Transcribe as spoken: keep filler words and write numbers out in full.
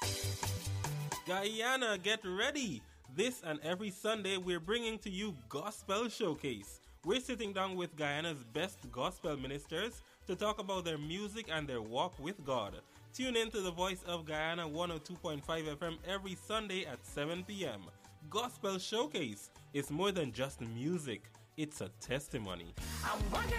Guyana, get ready! This and every Sunday we're bringing to you Gospel Showcase. We're sitting down with Guyana's best gospel ministers to talk about their music and their walk with God. Tune in to the Voice of Guyana one oh two point five F M every Sunday at seven p.m. Gospel Showcase is more than just music. It's a testimony. I'm walking